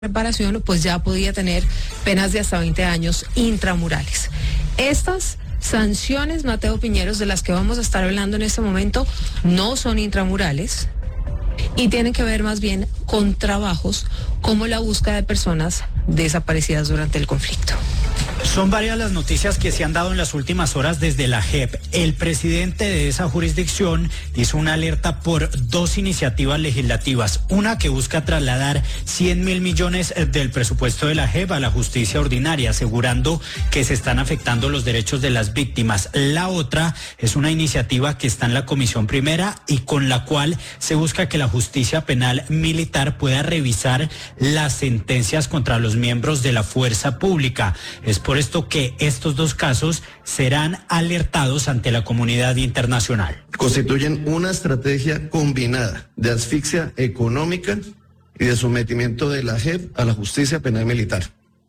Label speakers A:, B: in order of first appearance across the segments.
A: reparación, pues ya podía tener penas de hasta 20 años intramurales. Estas sanciones, Mateo Piñeros, de las que vamos a estar hablando en este momento, no son intramurales y tienen que ver más bien con trabajos como la búsqueda de personas desaparecidas durante el conflicto.
B: Son varias las noticias que se han dado en las últimas horas desde la JEP. El presidente de esa jurisdicción hizo una alerta por dos iniciativas legislativas. Una que busca trasladar 100.000 millones del presupuesto de la JEP a la justicia ordinaria, asegurando que se están afectando los derechos de las víctimas. La otra es una iniciativa que está en la Comisión Primera y con la cual se busca que la justicia penal militar pueda revisar las sentencias contra los miembros de la fuerza pública. Es por esto que estos dos casos serán alertados ante la comunidad internacional.
C: Constituyen una estrategia combinada de asfixia económica y de sometimiento de la JEP a la justicia penal militar.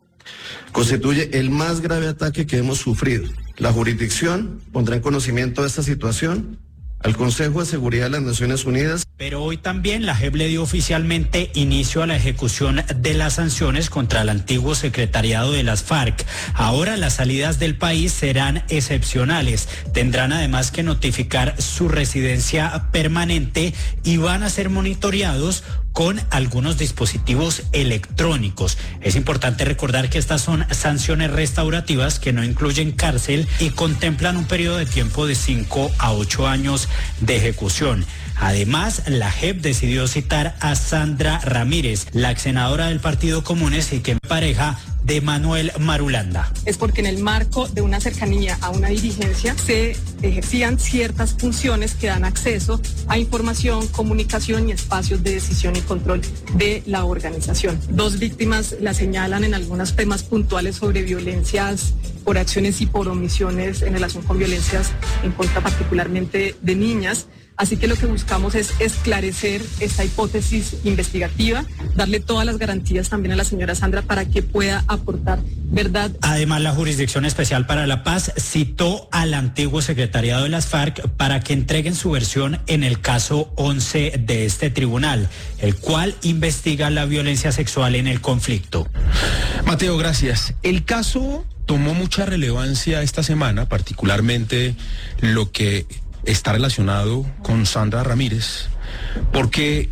C: Constituye el más grave ataque que hemos sufrido. La jurisdicción pondrá en conocimiento de esta situación al Consejo de Seguridad de las Naciones Unidas.
B: Pero hoy también la JEP le dio oficialmente inicio a la ejecución de las sanciones contra el antiguo secretariado de las FARC. Ahora las salidas del país serán excepcionales. Tendrán además que notificar su residencia permanente y van a ser monitoreados con algunos dispositivos electrónicos. Es importante recordar que estas son sanciones restaurativas que no incluyen cárcel y contemplan un periodo de tiempo de 5 a 8 años de ejecución. Además, la JEP decidió citar a Sandra Ramírez, la ex senadora del Partido Comunes y que es pareja de Manuel Marulanda.
D: Es porque en el marco de una cercanía a una dirigencia se ejercían ciertas funciones que dan acceso a información, comunicación y espacios de decisión y control de la organización. Dos víctimas la señalan en algunos temas puntuales sobre violencias por acciones y por omisiones en relación con violencias en contra particularmente de niñas. Así que lo que buscamos es esclarecer esta hipótesis investigativa, darle todas las garantías también a la señora Sandra para que pueda aportar verdad.
B: Además, la Jurisdicción Especial para la Paz citó al antiguo secretariado de las FARC para que entreguen su versión en el caso 11 de este tribunal, el cual investiga la violencia sexual en el conflicto.
E: Mateo, gracias. El caso tomó mucha relevancia esta semana, particularmente lo que está relacionado con Sandra Ramírez, porque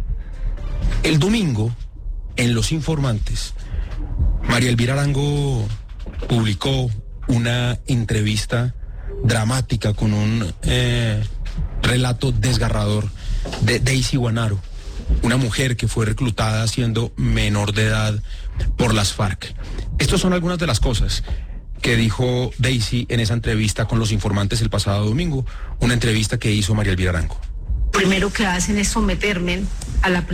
E: el domingo, en Los Informantes, María Elvira Arango publicó una entrevista dramática con un relato desgarrador de Daisy Guanaro, una mujer que fue reclutada siendo menor de edad por las FARC. Estas son algunas de las cosas que dijo Daisy en esa entrevista con Los Informantes el pasado domingo, una entrevista que hizo María Elvira Arango.
F: Primero que hacen es someterme a la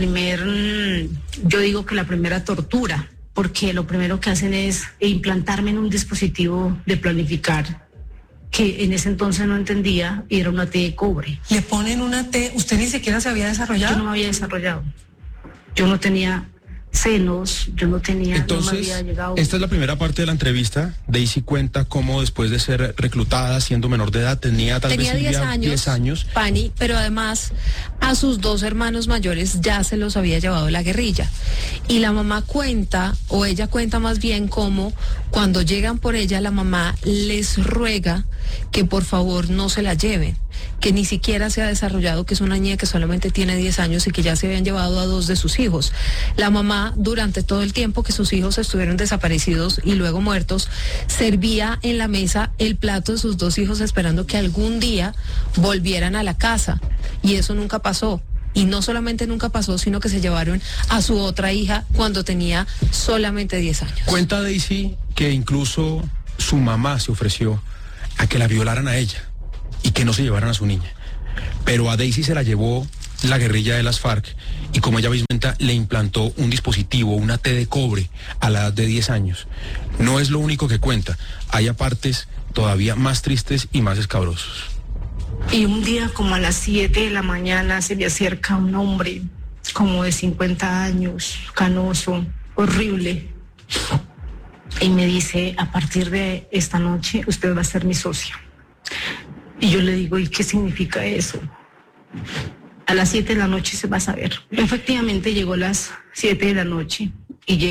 F: yo digo que la primera tortura, porque lo primero que hacen es implantarme en un dispositivo de planificar, que en ese entonces no entendía, y era una T de cobre.
G: ¿Le ponen una T? ¿Usted ni siquiera se había desarrollado?
F: Yo no me había desarrollado. Yo no tenía senos, yo no tenía.
E: Entonces,
F: no me había llegado.
E: Esta es la primera parte de la entrevista. Daisy cuenta cómo después de ser reclutada siendo menor de edad tenía 10 años.
A: Pani, pero además a sus dos hermanos mayores ya se los había llevado la guerrilla. Y la mamá cuenta, o ella cuenta más bien, cómo cuando llegan por ella, la mamá les ruega que por favor no se la lleven, que ni siquiera se ha desarrollado, que es una niña que solamente tiene 10 años y que ya se habían llevado a 2 de sus hijos. La mamá, durante todo el tiempo que sus hijos estuvieron desaparecidos y luego muertos, servía en la mesa el plato de sus 2 hijos esperando que algún día volvieran a la casa, y eso nunca pasó. Y no solamente nunca pasó, sino que se llevaron a su otra hija cuando tenía solamente 10 años.
E: Cuenta Daisy que incluso su mamá se ofreció a que la violaran a ella y que no se llevaran a su niña. Pero a Daisy se la llevó la guerrilla de las FARC y, como ella misma cuenta, le implantó un dispositivo, una T de cobre, a la edad de 10 años. No es lo único que cuenta. Hay apartes todavía más tristes y más escabrosos.
F: Y un día como a las 7 de la mañana se me acerca un hombre como de 50 años, canoso, horrible, y me dice: a partir de esta noche usted va a ser mi socia. Y yo le digo: ¿y qué significa eso? A las 7 de la noche se va a saber. Efectivamente llegó a las 7 de la noche y